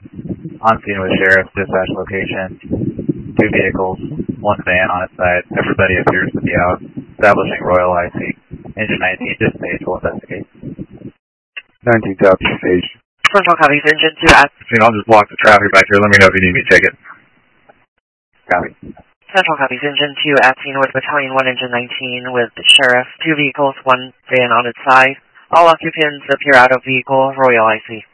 On scene with sheriff, dispatch location, 2 vehicles, 1 van on its side. Everybody appears to be out. Establishing Royal IC. Engine 19, this stage will investigate. 19 copy, stage. Central copies, engine 2 at... I'll just block the traffic back here. Let me know if you need me to check it. Copy. Central copies, engine 2 at scene with battalion 1, engine 19 with the sheriff, 2 vehicles, 1 van on its side. All occupants appear out of vehicle, Royal IC.